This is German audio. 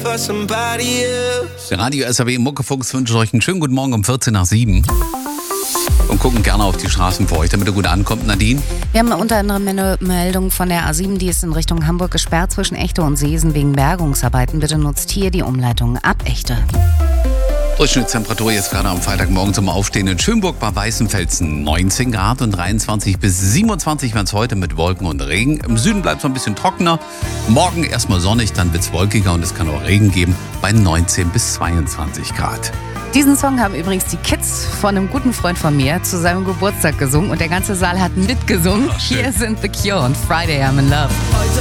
for somebody else. Radio SAW Muckefuchs wünscht euch einen schönen guten Morgen um 14 nach 7. Und gucken gerne auf die Straßen für euch, damit ihr gut ankommt, Nadine. Wir haben unter anderem eine Meldung von der A7, die ist in Richtung Hamburg gesperrt zwischen Echte und Seesen wegen Bergungsarbeiten. Bitte nutzt hier die Umleitung ab Echte. Durchschnittstemperatur jetzt gerade am Freitagmorgen zum Aufstehen in Schönburg bei Weißenfelsen 19 Grad und 23 bis 27 werden es heute mit Wolken und Regen. Im Süden bleibt es noch ein bisschen trockener. Morgen erstmal sonnig, dann wird es wolkiger und es kann auch Regen geben bei 19 bis 22 Grad. Diesen Song haben übrigens die Kids von einem guten Freund von mir zu seinem Geburtstag gesungen und der ganze Saal hat mitgesungen. Ach, schön. Hier sind The Cure und Friday I'm in Love.